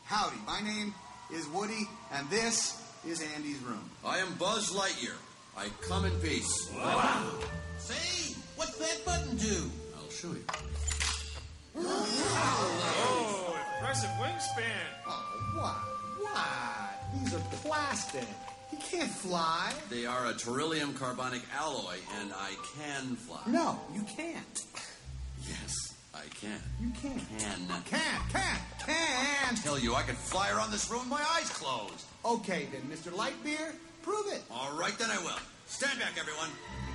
Howdy, my name is Woody, and this is Andy's room. I am Buzz Lightyear. I come in peace. Wow. Say, what's that button do? I'll show you. Oh, impressive wingspan. Oh, what? These are plastic. He can't fly. They are a beryllium carbonic alloy, and I can fly. No, you can't. Yes, I can. You can't. Can. Tell you, I can fly around this room with my eyes closed. Okay, then, Mr. Lightbeer, prove it. All right, then I will. Stand back, everyone.